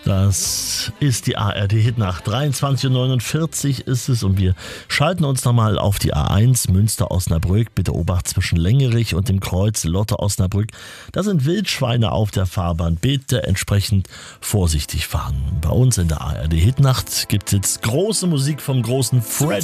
Das ist die ARD-Hitnacht. 23:49 ist es und wir schalten uns nochmal auf die A1 Münster-Osnabrück. Bitte Obacht zwischen Längerich und dem Kreuz Lotte-Osnabrück. Da sind Wildschweine auf der Fahrbahn. Bitte entsprechend vorsichtig fahren. Bei uns in der ARD-Hitnacht gibt es jetzt große Musik vom großen Freddy.